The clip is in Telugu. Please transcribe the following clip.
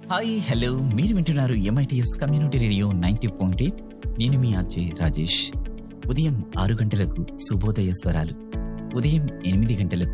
హాయ్ హలో మీరు వింటున్నారు ఎంఐటిఎస్ కమ్యూనిటీ రేడియో 90.8. నేను మీ అజయ్ రాజేష్. ఉదయం 6 గంటలకు శుభోదయ స్వరాలు, ఉదయం 8 గంటలకు